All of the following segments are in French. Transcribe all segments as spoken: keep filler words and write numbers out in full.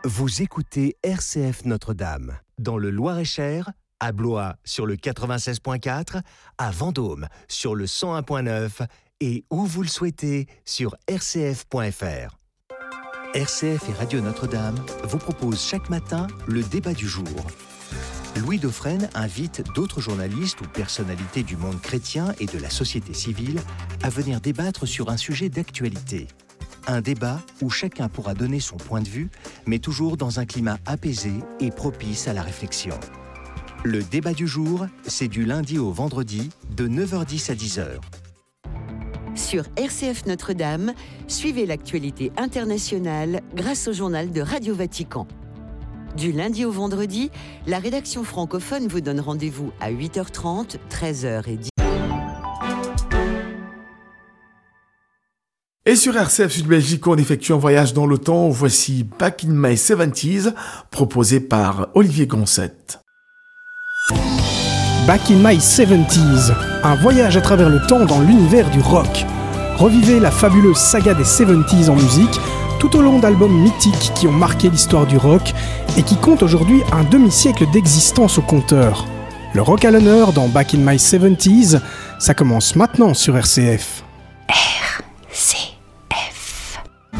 Vous écoutez R C F Notre-Dame, dans le Loir-et-Cher, à Blois sur le quatre-vingt-seize point quatre, à Vendôme sur le cent un point neuf et où vous le souhaitez sur r c f point f r. R C F et Radio Notre-Dame vous proposent chaque matin le débat du jour. Louis Dauphren invite d'autres journalistes ou personnalités du monde chrétien et de la société civile à venir débattre sur un sujet d'actualité. Un débat où chacun pourra donner son point de vue, mais toujours dans un climat apaisé et propice à la réflexion. Le débat du jour, c'est du lundi au vendredi, de neuf heures dix à dix heures. Sur R C F Notre-Dame, suivez l'actualité internationale grâce au journal de Radio Vatican. Du lundi au vendredi, la rédaction francophone vous donne rendez-vous à huit heures trente, treize heures et dix heures. Et sur R C F Sud Belgique, on effectue un voyage dans le temps. Voici Back in My seventies, proposé par Olivier Goncette. Back in My seventies, un voyage à travers le temps dans l'univers du rock. Revivez la fabuleuse saga des seventies en musique, tout au long d'albums mythiques qui ont marqué l'histoire du rock et qui comptent aujourd'hui un demi-siècle d'existence au compteur. Le rock à l'honneur dans Back in My seventies, ça commence maintenant sur R C F. R C F.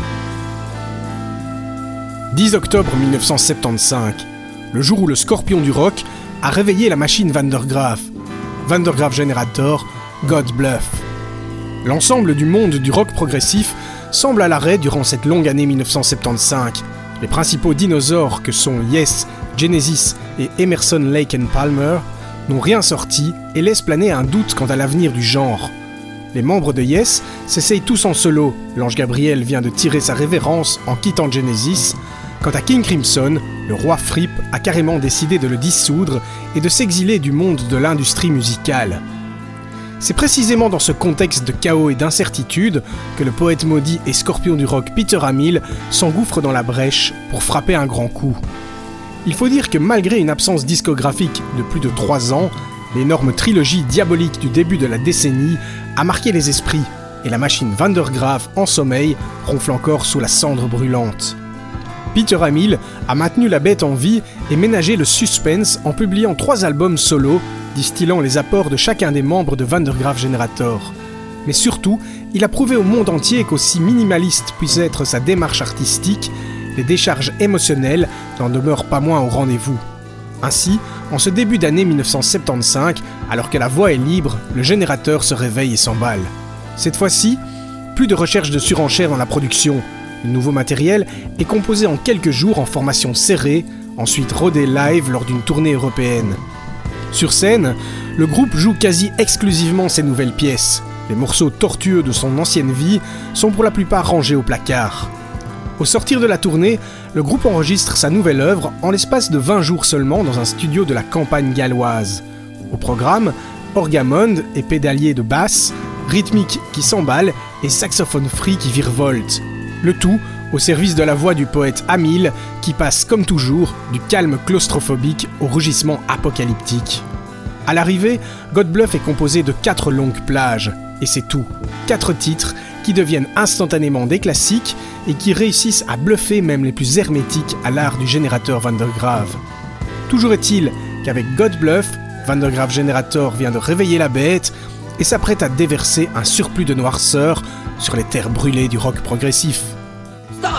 dix octobre dix-neuf cent soixante-quinze, le jour où le scorpion du rock a réveillé la machine Van der Graaf, Van der Graaf Generator, God Bluff. L'ensemble du monde du rock progressif semble à l'arrêt durant cette longue année dix-neuf cent soixante-quinze. Les principaux dinosaures que sont Yes, Genesis et Emerson, Lake and Palmer n'ont rien sorti et laissent planer un doute quant à l'avenir du genre. Les membres de Yes s'essayent tous en solo. L'ange Gabriel vient de tirer sa révérence en quittant Genesis. Quant à King Crimson, le roi Fripp a carrément décidé de le dissoudre et de s'exiler du monde de l'industrie musicale. C'est précisément dans ce contexte de chaos et d'incertitude que le poète maudit et scorpion du rock Peter Hamill s'engouffre dans la brèche pour frapper un grand coup. Il faut dire que malgré une absence discographique de plus de trois ans, l'énorme trilogie diabolique du début de la décennie a marqué les esprits et la machine Van der Graaf en sommeil ronfle encore sous la cendre brûlante. Peter Hamill a maintenu la bête en vie et ménagé le suspense en publiant trois albums solo, distillant les apports de chacun des membres de Van der Graaf Generator. Mais surtout, il a prouvé au monde entier qu'aussi minimaliste puisse être sa démarche artistique, les décharges émotionnelles n'en demeurent pas moins au rendez-vous. Ainsi, en ce début d'année dix-neuf cent soixante-quinze, alors que la voix est libre, le générateur se réveille et s'emballe. Cette fois-ci, plus de recherche de surenchère dans la production. Le nouveau matériel est composé en quelques jours en formation serrée, ensuite rodé live lors d'une tournée européenne. Sur scène, le groupe joue quasi exclusivement ses nouvelles pièces. Les morceaux tortueux de son ancienne vie sont pour la plupart rangés au placard. Au sortir de la tournée, le groupe enregistre sa nouvelle œuvre en l'espace de vingt jours seulement dans un studio de la campagne galloise. Au programme, orgamonde et pédalier de basse, rythmique qui s'emballe et saxophone free qui virevolte. Le tout au service de la voix du poète Hamill qui passe comme toujours du calme claustrophobique au rugissement apocalyptique. À l'arrivée, God Bluff est composé de quatre longues plages, et c'est tout. Quatre titres qui deviennent instantanément des classiques et qui réussissent à bluffer même les plus hermétiques à l'art du générateur Van der Graaf. Toujours est-il qu'avec God Bluff, Van der Graaf Generator vient de réveiller la bête et s'apprête à déverser un surplus de noirceur sur les terres brûlées du rock progressif.